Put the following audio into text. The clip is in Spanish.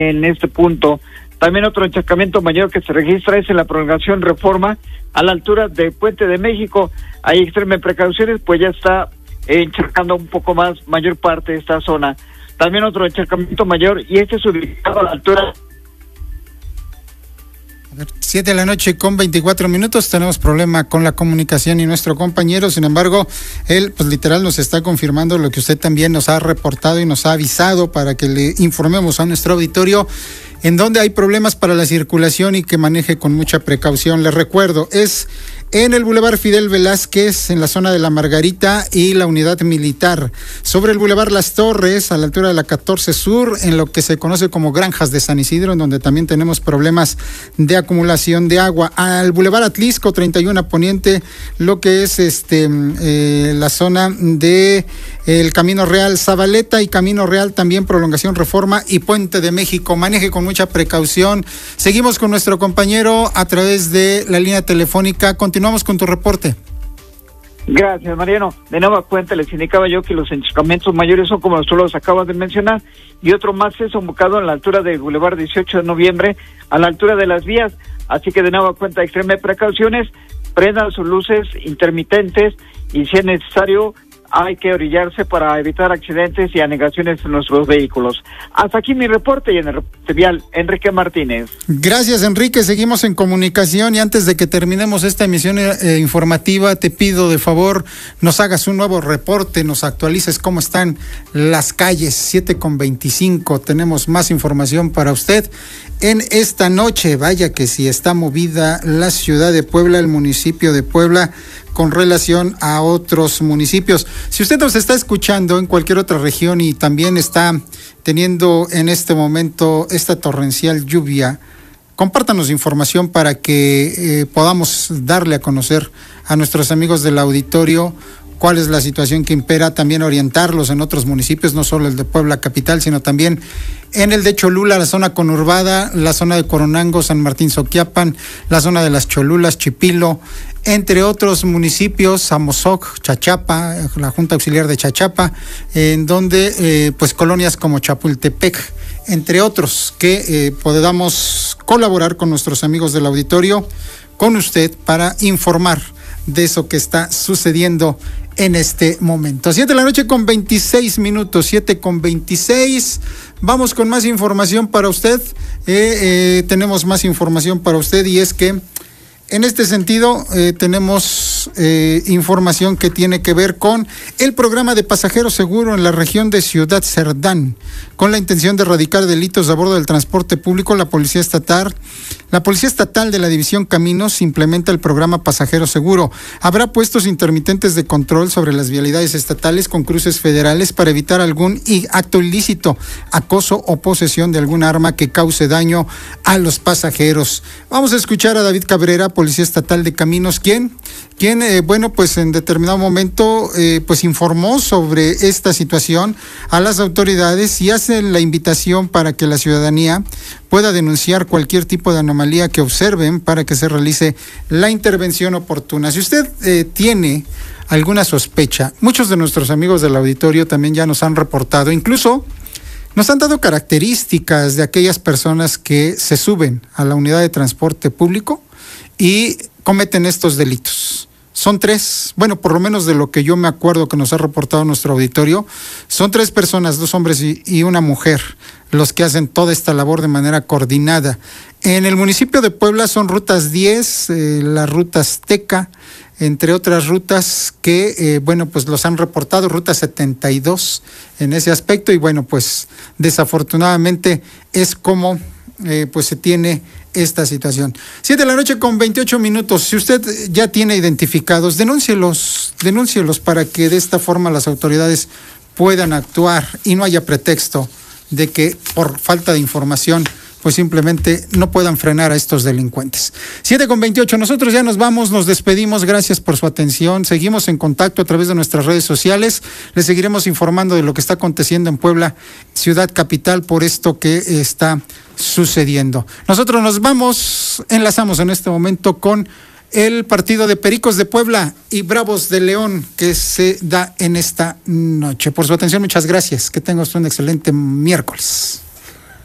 en este punto. También otro encharcamiento mayor que se registra es en la prolongación Reforma, a la altura de Puente de México. Hay extremas precauciones, pues ya está encharcando un poco más, mayor parte de esta zona. También otro encharcamiento mayor, y este es ubicado a la altura... 7:24 tenemos problema con la comunicación y nuestro compañero, sin embargo, él pues literal nos está confirmando lo que usted también nos ha reportado y nos ha avisado para que le informemos a nuestro auditorio en donde hay problemas para la circulación y que maneje con mucha precaución. Les recuerdo, es en el Boulevard Fidel Velázquez, en la zona de La Margarita y la Unidad Militar, sobre el Boulevard Las Torres, a la altura de la 14 Sur, en lo que se conoce como Granjas de San Isidro, en donde también tenemos problemas de acumulación de agua. Al Boulevard Atlisco, 31 Poniente, lo que es la zona de el Camino Real Zabaleta y Camino Real, también prolongación Reforma y Puente de México. Maneje con mucha precaución. Seguimos con nuestro compañero a través de la línea telefónica. Continuamos con tu reporte. Gracias, Mariano. De nueva cuenta les indicaba yo que los encharcamientos mayores son como tú los acabas de mencionar, y otro más es ubicado en la altura del Boulevard 18 de Noviembre, a la altura de las vías. Así que de nueva cuenta, extreme precauciones, prendan sus luces intermitentes y si es necesario hay que orillarse para evitar accidentes y anegaciones en nuestros vehículos. Hasta aquí mi reporte, y en el reporte vial, Enrique Martínez. Gracias, Enrique. Seguimos en comunicación, y antes de que terminemos esta emisión informativa, te pido de favor nos hagas un nuevo reporte, nos actualices cómo están las calles. 7:25, tenemos más información para usted en esta noche. Vaya que si está movida la ciudad de Puebla, el municipio de Puebla, con relación a otros municipios. Si usted nos está escuchando en cualquier otra región y también está teniendo en este momento esta torrencial lluvia, compártanos información para que podamos darle a conocer a nuestros amigos del auditorio cuál es la situación que impera, también orientarlos en otros municipios, no solo el de Puebla capital, sino también en el de Cholula, la zona conurbada, la zona de Coronango, San Martín Soquiapan, la zona de las Cholulas, Chipilo, entre otros municipios, Amozoc, Chachapa, la Junta Auxiliar de Chachapa, en donde pues colonias como Chapultepec, entre otros, que podamos colaborar con nuestros amigos del auditorio, con usted, para informar de eso que está sucediendo en este momento. 7:26, 7:26. Vamos con más información para usted. Tenemos más información para usted, y es que en este sentido tenemos información que tiene que ver con el programa de pasajero seguro en la región de Ciudad Cerdán. Con la intención de erradicar delitos a bordo del transporte público, la Policía Estatal de la División Caminos implementa el programa Pasajero Seguro. Habrá puestos intermitentes de control sobre las vialidades estatales con cruces federales para evitar algún acto ilícito, acoso o posesión de algún arma que cause daño a los pasajeros. Vamos a escuchar a David Cabrera, Policía Estatal de Caminos, quien pues en determinado momento pues informó sobre esta situación a las autoridades y hace la invitación para que la ciudadanía pueda denunciar cualquier tipo de anomalía que observen para que se realice la intervención oportuna. Si usted tiene alguna sospecha, muchos de nuestros amigos del auditorio también ya nos han reportado, incluso nos han dado características de aquellas personas que se suben a la unidad de transporte público y cometen estos delitos. Son 3, bueno, por lo menos de lo que yo me acuerdo que nos ha reportado nuestro auditorio, son 3 personas, 2 hombres y una mujer, los que hacen toda esta labor de manera coordinada. En el municipio de Puebla son rutas 10, la ruta Azteca, entre otras rutas que, pues los han reportado, ruta 72 en ese aspecto, y bueno, pues desafortunadamente es como pues se tiene esta situación. 7:28. Si usted ya tiene identificados, denúncielos para que de esta forma las autoridades puedan actuar y no haya pretexto de que por falta de información pues simplemente no puedan frenar a estos delincuentes. 7:28, nosotros ya nos vamos, nos despedimos, gracias por su atención, seguimos en contacto a través de nuestras redes sociales, les seguiremos informando de lo que está aconteciendo en Puebla, ciudad capital, por esto que está sucediendo. Nosotros nos vamos, enlazamos en este momento con el partido de Pericos de Puebla y Bravos de León que se da en esta noche. Por su atención, muchas gracias, que tenga usted un excelente miércoles.